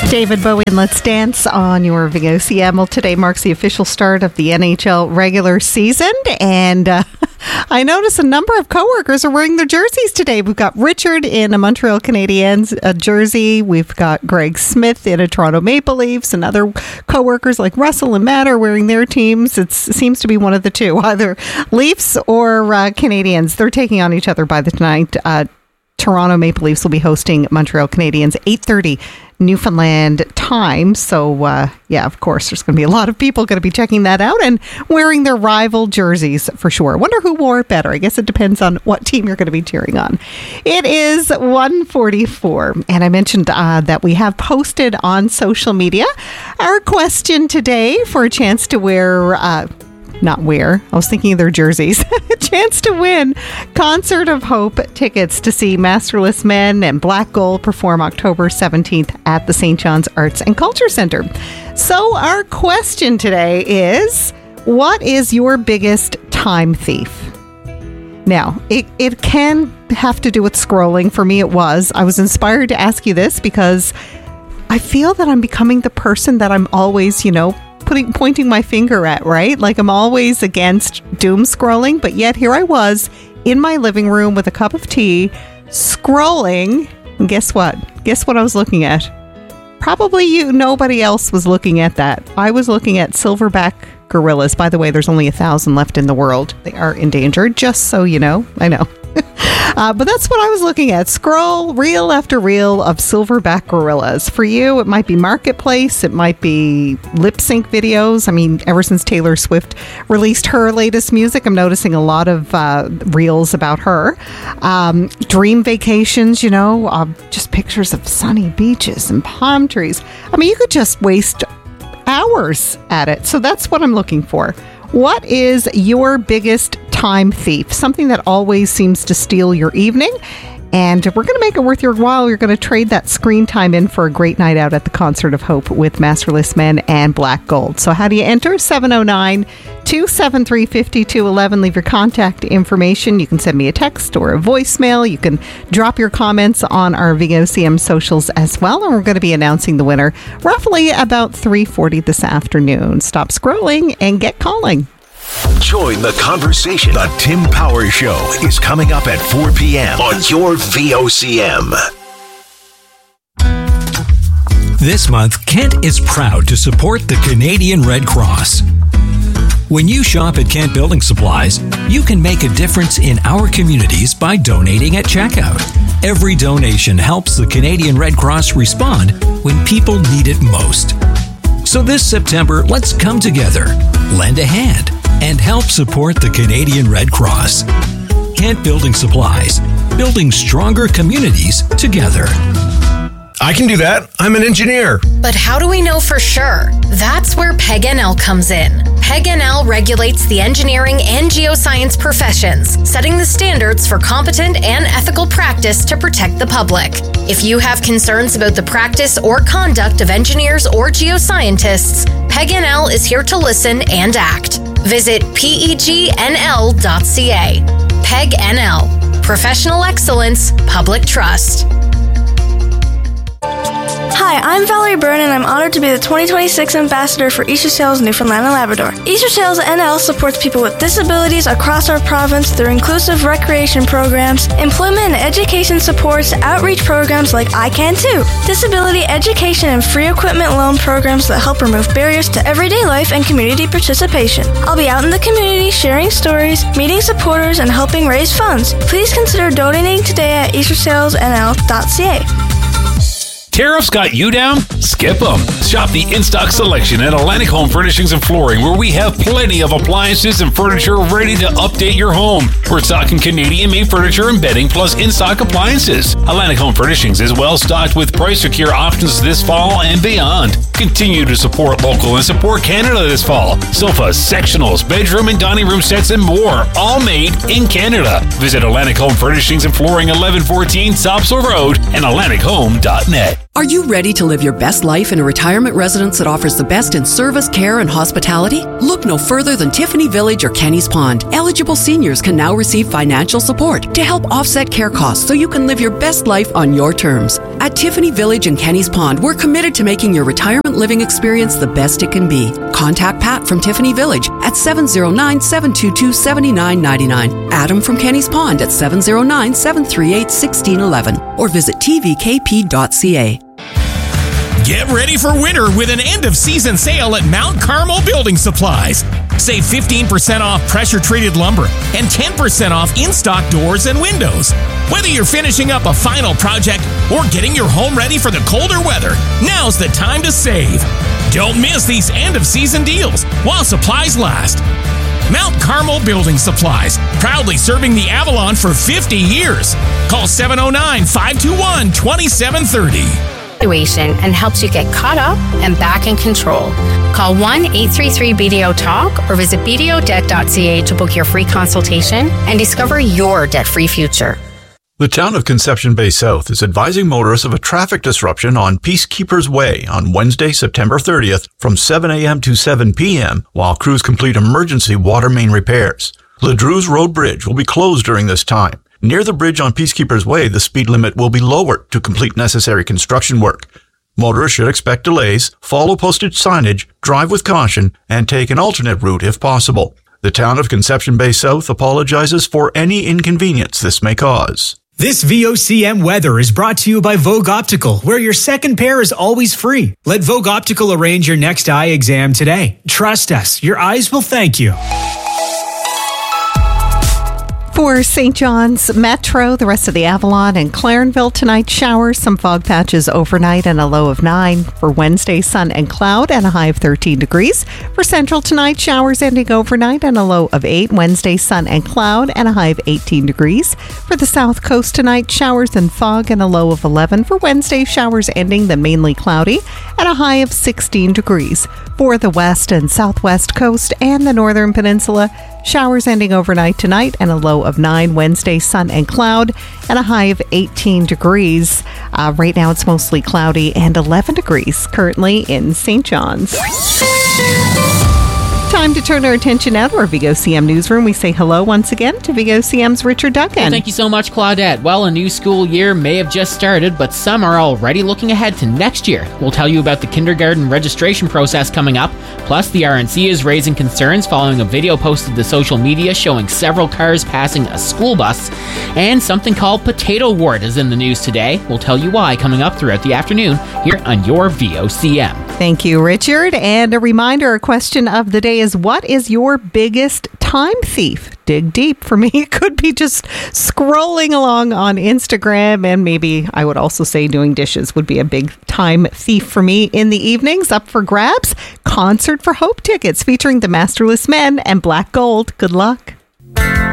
David Bowie and Let's Dance on your VOCM. Well, today marks the official start of the NHL regular season, and I noticed a number of coworkers are wearing their jerseys today. We've got Richard in a Montreal Canadiens jersey. We've got Greg Smith in a Toronto Maple Leafs, and other coworkers like Russell and Matt are wearing their teams. It seems to be one of the two, either Leafs or Canadiens. They're taking on each other by the night. Toronto Maple Leafs will be hosting Montreal Canadiens, 8:30 Newfoundland time. So, of course, there's going to be a lot of people going to be checking that out and wearing their rival jerseys for sure. I wonder who wore it better. I guess it depends on what team you're going to be cheering on. It is 1:44, and I mentioned that we have posted on social media our question today for a chance to wear... I was thinking of their jerseys. A chance to win Concert of Hope tickets to see Masterless Men and Black Gold perform October 17th at the St. John's Arts and Culture Centre. So our question today is, what is your biggest time thief? Now, it can have to do with scrolling. For me, it was. I was inspired to ask you this because I feel that I'm becoming the person that I'm always, pointing my finger at, right? Like I'm always against doom scrolling, but yet here I was in my living room with a cup of tea, scrolling, and guess what? Guess what I was looking at? Probably nobody else was looking at that. I was looking at silverback gorillas. By the way, there's only 1,000 left in the world. They are endangered, just so you know. I know. But that's what I was looking at. Scroll reel after reel of silverback gorillas. For you, it might be Marketplace. It might be lip sync videos. I mean, ever since Taylor Swift released her latest music, I'm noticing a lot of reels about her. Dream vacations, just pictures of sunny beaches and palm trees. I mean, you could just waste hours at it. So that's what I'm looking for. What is your biggest time thief? Something that always seems to steal your evening. And we're going to make it worth your while. You're going to trade that screen time in for a great night out at the Concert of Hope with Masterless Men and Black Gold. So how do you enter? 709-273-5211. Leave your contact information. You can send me a text or a voicemail. You can drop your comments on our VOCM socials as well. And we're going to be announcing the winner roughly about 3:40 this afternoon. Stop scrolling and get calling. Join the conversation. The Tim Power Show is coming up at 4 p.m. on your VOCM. This month, Kent is proud to support the Canadian Red Cross. When you shop at Kent Building Supplies, you can make a difference in our communities by donating at checkout. Every donation helps the Canadian Red Cross respond when people need it most. So this September, let's come together, lend a hand, and help support the Canadian Red Cross. Kent Building Supplies, building stronger communities together. I can do that. I'm an engineer. But how do we know for sure? That's where PEG-NL comes in. PEG-NL regulates the engineering and geoscience professions, setting the standards for competent and ethical practice to protect the public. If you have concerns about the practice or conduct of engineers or geoscientists, PEG-NL is here to listen and act. Visit pegnl.ca. PEG-NL. Professional excellence, public trust. Hi, I'm Valerie Byrne, and I'm honored to be the 2026 ambassador for Easter Sales Newfoundland and Labrador. Easter Sales NL supports people with disabilities across our province through inclusive recreation programs, employment and education supports, outreach programs like I Can Too, disability education and free equipment loan programs that help remove barriers to everyday life and community participation. I'll be out in the community sharing stories, meeting supporters, and helping raise funds. Please consider donating today at eastersalesnl.ca. Tariffs got you down? Skip them. Shop the in-stock selection at Atlantic Home Furnishings and Flooring, where we have plenty of appliances and furniture ready to update your home. We're stocking Canadian-made furniture and bedding, plus in-stock appliances. Atlantic Home Furnishings is well-stocked with price-secure options this fall and beyond. Continue to support local and support Canada this fall. Sofas, sectionals, bedroom and dining room sets, and more, all made in Canada. Visit Atlantic Home Furnishings and Flooring, 1114 Sopswell Road, and AtlanticHome.net. Are you ready to live your best life in a retirement residence that offers the best in service, care, and hospitality? Look no further than Tiffany Village or Kenny's Pond. Eligible seniors can now receive financial support to help offset care costs so you can live your best life on your terms. At Tiffany Village and Kenny's Pond, we're committed to making your retirement living experience the best it can be. Contact Pat from Tiffany Village at 709-722-7999. Adam from Kenny's Pond at 709-738-1611. Or visit tvkp.ca. Get ready for winter with an end-of-season sale at Mount Carmel Building Supplies. Save 15% off pressure-treated lumber and 10% off in-stock doors and windows. Whether you're finishing up a final project or getting your home ready for the colder weather, now's the time to save. Don't miss these end-of-season deals while supplies last. Mount Carmel Building Supplies, proudly serving the Avalon for 50 years. Call 709-521-2730. And helps you get caught up and back in control. Call 1-833-BDO-TALK or visit bdodebt.ca to book your free consultation and discover your debt-free future. The town of Conception Bay South is advising motorists of a traffic disruption on Peacekeepers Way on Wednesday, September 30th from 7 a.m. to 7 p.m. while crews complete emergency water main repairs. Ledru's Road Bridge will be closed during this time. Near the bridge on Peacekeepers Way, the speed limit will be lowered to complete necessary construction work. Motorists should expect delays, follow posted signage, drive with caution, and take an alternate route if possible. The town of Conception Bay South apologizes for any inconvenience this may cause. This VOCM weather is brought to you by Vogue Optical, where your second pair is always free. Let Vogue Optical arrange your next eye exam today. Trust us, your eyes will thank you. For St. John's Metro, the rest of the Avalon and Clarenville tonight, showers, some fog patches overnight and a low of 9. For Wednesday, sun and cloud and a high of 13 degrees. For Central tonight, showers ending overnight and a low of 8. Wednesday, sun and cloud and a high of 18 degrees. For the South Coast tonight, showers and fog and a low of 11. For Wednesday, showers ending then mainly cloudy and a high of 16 degrees. For the West and Southwest Coast and the Northern Peninsula, showers ending overnight tonight and a low of 9. Wednesday, sun and cloud and a high of 18 degrees. Right now it's mostly cloudy and 11 degrees currently in St. John's. Time to turn our attention now to our VOCM newsroom. We say hello once again to VOCM's Richard Duncan. Well, thank you so much, Claudette. Well, a new school year may have just started, but some are already looking ahead to next year. We'll tell you about the kindergarten registration process coming up. Plus, the RNC is raising concerns following a video posted to social media showing several cars passing a school bus. And something called potato wart is in the news today. We'll tell you why coming up throughout the afternoon here on your VOCM. Thank you, Richard. And a reminder, our question of the day is, what is your biggest time thief? Dig deep. For me, it could be just scrolling along on Instagram, and maybe I would also say doing dishes would be a big time thief for me in the evenings. Up for grabs, Concert for Hope tickets featuring the Masterless Men and Black Gold. Good luck.